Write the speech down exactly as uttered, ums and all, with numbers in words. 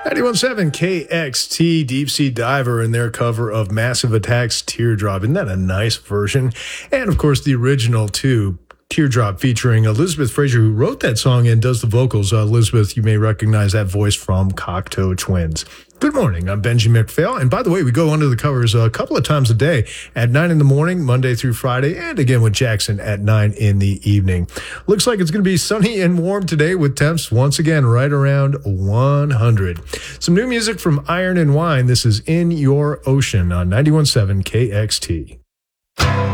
ninety-one point seven K X T, Deep Sea Diver in their cover of Massive Attack's Teardrop. Isn't that a nice version? And of course, the original too, Teardrop, featuring Elizabeth Fraser, who wrote that song and does the vocals. Uh, Elizabeth, you may recognize that voice from Cocteau Twins. Good morning, I'm Benji McPhail. And by the way, we go under the covers a couple of times a day at nine in the morning, Monday through Friday, and again with Jackson at nine in the evening. Looks like it's going to be sunny and warm today with temps once again right around one hundred. Some new music from Iron and Wine. This is In Your Ocean on ninety-one point seven K X T.